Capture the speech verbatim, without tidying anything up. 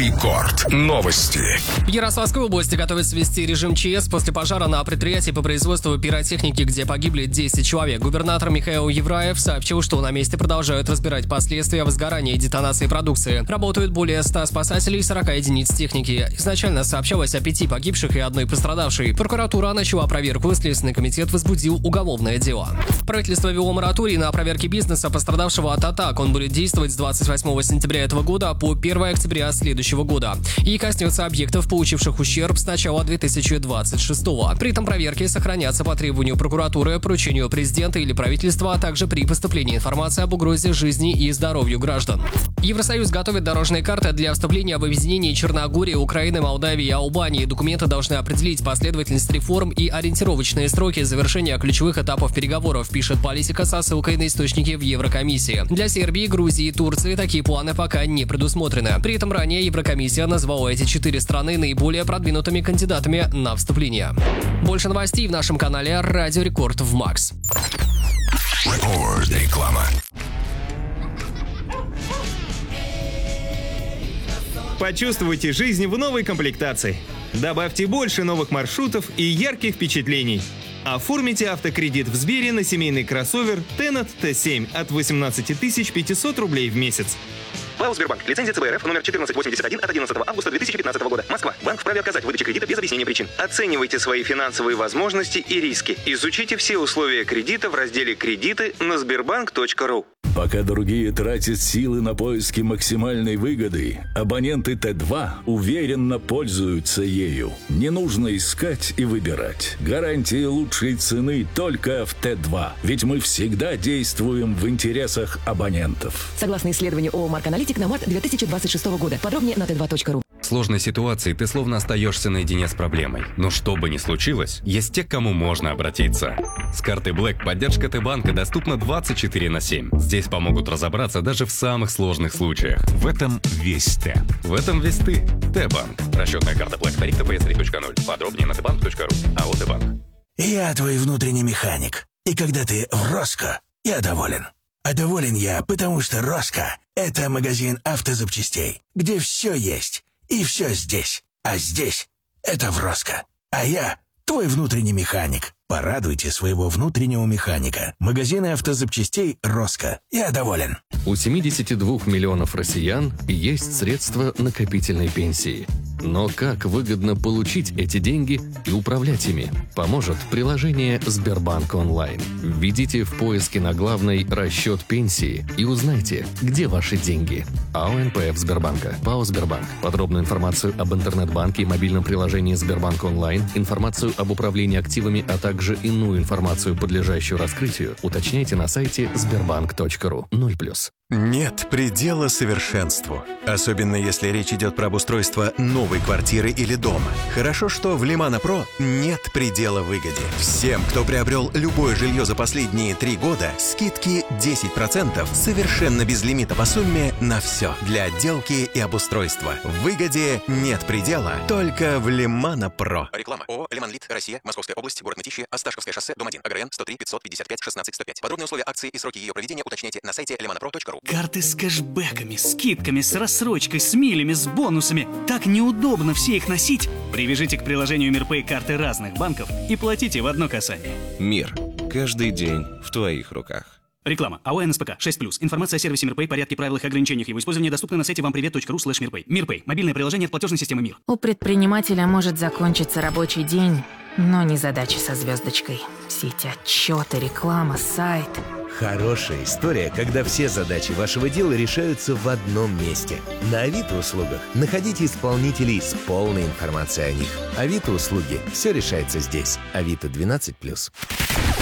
Рекорд. Новости. В Ярославской области готовится ввести режим ЧС после пожара на предприятии по производству пиротехники, где погибли десять человек. Губернатор Михаил Евраев сообщил, что на месте продолжают разбирать последствия возгорания и детонации продукции. Работают более ста спасателей и сорока единиц техники. Изначально сообщалось о пяти погибших и одной пострадавшей. Прокуратура начала проверку, Следственный комитет возбудил уголовное дело. Правительство ввело мораторий на проверки бизнеса, пострадавшего от атак. Он будет действовать с двадцать восьмого сентября этого года по первого октября следующего года и коснется объектов, получивших ущерб с начала две тысячи двадцать шестого. При этом проверки сохранятся по требованию прокуратуры, поручению президента или правительства, а также при поступлении информации об угрозе жизни и здоровью граждан. Евросоюз готовит дорожные карты для вступления в объединение Черногории, Украины, Молдавии и Албании. Документы должны определить последовательность реформ и ориентировочные сроки завершения ключевых этапов переговоров, пишет Политика со ссылкой на источники в Еврокомиссии. Для Сербии, Грузии и Турции такие планы пока не предусмотрены. При этом ранее Еврокомиссия назвала эти четыре страны наиболее продвинутыми кандидатами на вступление. Больше новостей в нашем канале Радио Рекорд в Макс. Рекорд. Реклама. Почувствуйте жизнь в новой комплектации. Добавьте больше новых маршрутов и ярких впечатлений. Оформите автокредит в Сбере на семейный кроссовер Tenat Т семь от восемнадцати тысяч пятисот рублей в месяц. ПАО «Сбербанк». Лицензия ЦБ РФ номер четырнадцать восемьдесят один от одиннадцатого августа две тысячи пятнадцатого года. Москва. Банк вправе отказать в выдаче кредита без объяснения причин. Оценивайте свои финансовые возможности и риски. Изучите все условия кредита в разделе «Кредиты» на сбербанк точка ру. Пока другие тратят силы на поиски максимальной выгоды, абоненты Т два уверенно пользуются ею. Не нужно искать и выбирать. Гарантия лучшей цены только в Т два. Ведь мы всегда действуем в интересах абонентов. Согласно исследованию ООО «Марк Аналитик» на март две тысячи двадцать шестого года. Подробнее на т два точка ру. В сложной ситуации ты словно остаешься наедине с проблемой. Но что бы ни случилось, есть те, к кому можно обратиться. С карты Black поддержка Т-банка доступна двадцать четыре на семь. Здесь помогут разобраться даже в самых сложных случаях. В этом весь Т. В этом весь ты. Т-банк. Расчетная карта Black. Тариф Т П С три точка ноль. Подробнее на т банк точка ру. АО Т-банк. Я твой внутренний механик. И когда ты в Роско, я доволен. А доволен я, потому что Роско – это магазин автозапчастей, где все есть. И все здесь. А здесь — это в Роско. А я — твой внутренний механик. Порадуйте своего внутреннего механика. Магазины автозапчастей «Роско». Я доволен. У семидесяти двух миллионов россиян есть средства накопительной пенсии. Но как выгодно получить эти деньги и управлять ими, поможет приложение «Сбербанк онлайн». Введите в поиске на главной «Расчет пенсии» и узнайте, где ваши деньги. АО эн пэ эф Сбербанка. ПАО «Сбербанк». Подробную информацию об интернет-банке и мобильном приложении «Сбербанк онлайн», информацию об управлении активами, а также иную информацию, подлежащую раскрытию, уточняйте на сайте сбербанк точка ру. ноль плюс. Нет предела совершенству. Особенно если речь идет про обустройство новой квартиры или дома. Хорошо, что в Лимана Про нет предела выгоде. Всем, кто приобрел любое жилье за последние три года, скидки десять процентов совершенно без лимита по сумме на все. Для отделки и обустройства. В выгоде нет предела, только в Лимана Про. Реклама. ООО «Лиманлит. Россия. Московская область. Город Мытищи. Осташковское шоссе. Дом один. АГРН сто три пятьсот пятьдесят пять шестнадцать сто пять. Подробные условия акции и сроки ее проведения уточняйте на сайте лимана про точка ру. Карты с кэшбэками, скидками, с рассрочкой, с милями, с бонусами. Так неудобно все их носить. Привяжите к приложению МирПэй карты разных банков и платите в одно касание. Мир. Каждый день в твоих руках. Реклама. АО эн эс пэ ка шесть плюс. Информация о сервисе МирПэй, порядке, правилах и ограничениях его использования доступна на сайте вам привет точка ру слэш мирпэй. МирПэй. Мобильное приложение от платежной системы МИР. У предпринимателя может закончиться рабочий день, но не задачи со звездочкой. Все эти отчеты, реклама, сайт. Хорошая история, когда все задачи вашего дела решаются в одном месте. На Авито услугах находите исполнителей с полной информацией о них. Авито услуги. Все решается здесь. Авито двенадцать плюс.